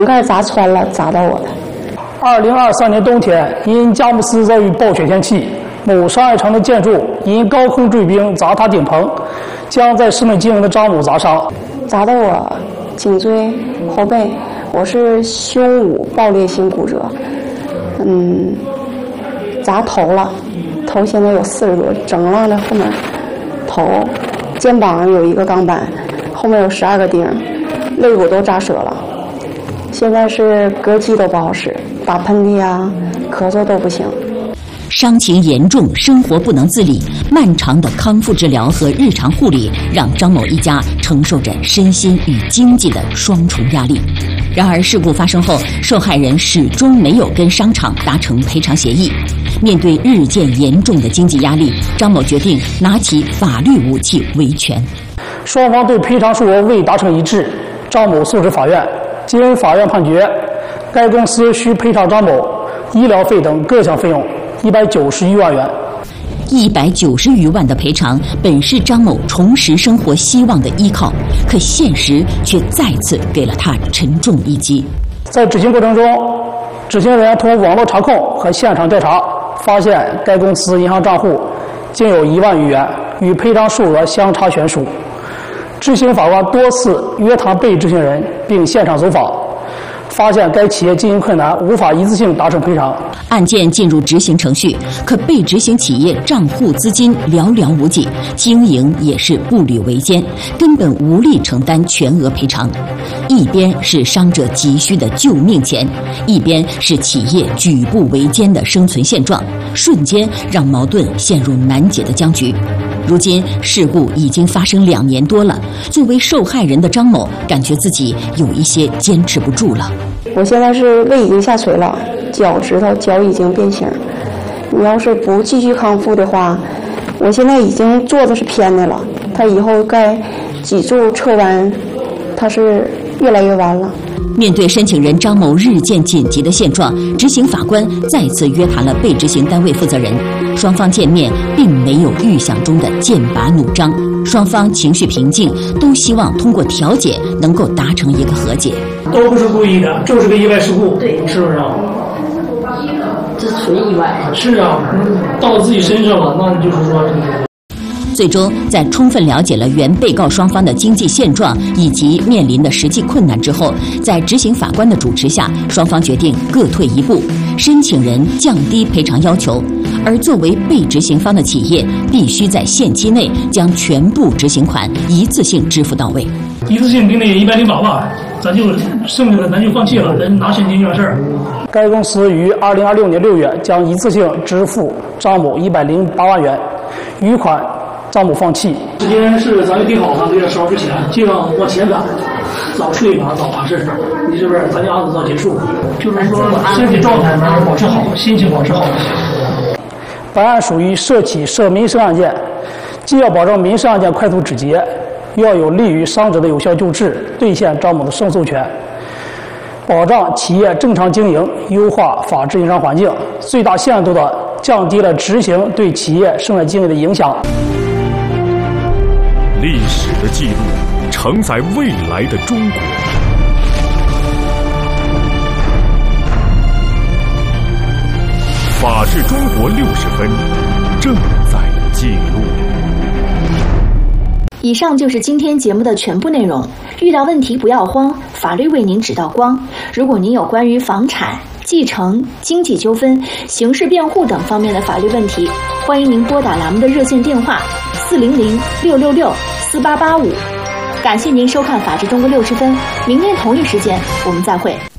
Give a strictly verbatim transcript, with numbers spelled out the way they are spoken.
应该砸穿了，砸到我的。 二零二三年冬天，因佳木斯遭遇暴雪天气，某商业城的建筑因高空坠冰砸塌顶棚，将在室内经营的张某砸伤， 砸到我颈椎、后背，我是胸骨爆裂性骨折，嗯，砸头了，头现在有四十多，整个的后面头、肩膀有一个钢板，后面有十二个钉，肋骨都扎折了。现在是膈肌都不好使，打喷嚏啊、咳嗽都不行。 伤情严重，生活不能自理，漫长的康复治疗和日常护理让张某一家承受着身心与经济的双重压力。然而事故发生后，受害人始终没有跟商场达成赔偿协议。面对日渐严重的经济压力，张某决定拿起法律武器维权。 双方对赔偿数额未达成一致，张某诉至法院。经法院判决，该公司需赔偿张某医疗费等各项费用一百九十余万元。 一百九十余万的赔偿本是张某重拾生活希望的依靠，可现实却再次给了他沉重一击。 在执行过程中，执行人员通过网络查控和现场调查，发现该公司银行账户竟有一万余元，与赔偿数额相差悬殊。执行法官多次约谈被执行人，并现场走访，发现该企业经营困难，无法一次性达成赔偿。 案件进入执行程序，可被执行企业账户资金寥寥无几，经营也是步履维艰，根本无力承担全额赔偿。一边是伤者急需的救命钱，一边是企业举步维艰的生存现状，瞬间让矛盾陷入难解的僵局。如今事故已经发生两年多了，作为受害人的张某感觉自己有一些坚持不住了。 我现在是胃已经下垂了，脚趾头脚已经变形。你要是不继续康复的话，我现在已经坐的是偏的了，他以后该脊柱侧弯，他是越来越弯了。 面对申请人张某日渐紧急的现状，执行法官再次约谈了被执行单位负责人。双方见面并没有预想中的剑拔弩张，双方情绪平静，都希望通过调解能够达成一个和解。 都不是故意的，就是个意外事故，对，是不是啊？ 这纯意外。 是啊，到自己身上了，那你就是说。 最终，在充分了解了原被告双方的经济现状以及面临的实际困难之后，在执行法官的主持下，双方决定各退一步，申请人降低赔偿要求，而作为被执行方的企业必须在限期内将全部执行款一次性支付到位。 一次性给你一百零八万，咱就剩下的咱就放弃了，咱拿现金就完事儿。该公司于二零二六年六月将一次性支付张某一百零八万元，余款张某放弃。时间是咱就定好了，这个十号之前，尽量往前赶，早睡吧，早完事。你是不是？咱家案子早结束，就是说身体状态能保持好，心情保持好就行。本案属于涉企涉民事案件，既要保证民事案件快速止结，又要有利于伤者的有效救治，兑现张某的胜诉权，保障企业正常经营，优化法治营商环境，最大限度地降低了执行对企业生产经营的影响。 历史的记录承载未来的中国。法治中国六十分正在记录。 以上就是今天节目的全部内容。遇到问题不要慌，法律为您指道光。如果您有关于房产、继承、经济纠纷、刑事辩护等方面的法律问题，欢迎您拨打栏目的热线电话四零零六六六四八八五。感谢您收看《法治中国六十分》，明天同一时间我们再会。